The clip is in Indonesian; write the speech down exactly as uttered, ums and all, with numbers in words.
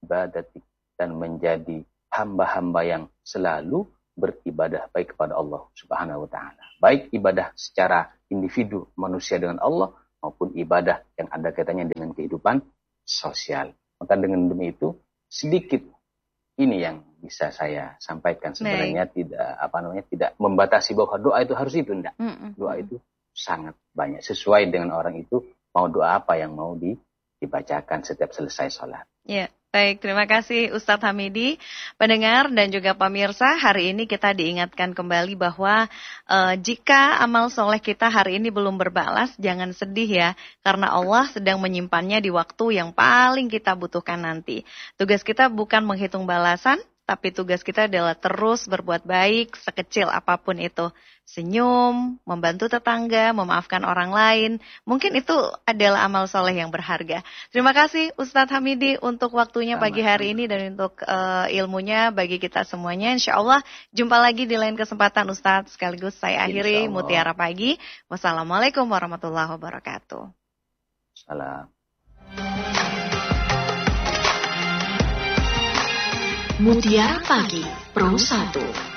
ibadatik, dan menjadi hamba-hamba yang selalu beribadah baik kepada Allah Subhanahu wa taala. Baik ibadah secara individu manusia dengan Allah maupun ibadah yang ada kaitannya dengan kehidupan sosial. Maka dengan demi itu sedikit ini yang bisa saya sampaikan. Sebenarnya Baik. tidak apa namanya tidak membatasi bahwa doa itu harus itu, enggak. Mm-mm. Doa itu sangat banyak sesuai dengan orang itu mau doa apa yang mau di, dibacakan setiap selesai sholat. Ya. Baik, terima kasih Ustadz Hamidi. Pendengar dan juga pemirsa, hari ini kita diingatkan kembali bahwa uh, jika amal soleh kita hari ini belum berbalas, jangan sedih ya, karena Allah sedang menyimpannya di waktu yang paling kita butuhkan nanti. Tugas kita bukan menghitung balasan, tapi tugas kita adalah terus berbuat baik sekecil apapun itu. Senyum, membantu tetangga, memaafkan orang lain. Mungkin itu adalah amal soleh yang berharga. Terima kasih Ustadz Hamidi untuk waktunya sama, pagi hari sama. ini dan untuk uh, ilmunya bagi kita semuanya. Insya Allah jumpa lagi di lain kesempatan Ustadz. Sekaligus saya akhiri Mutiara Pagi. Wassalamualaikum warahmatullahi wabarakatuh. Salam. Mutiara Pagi Pro satu.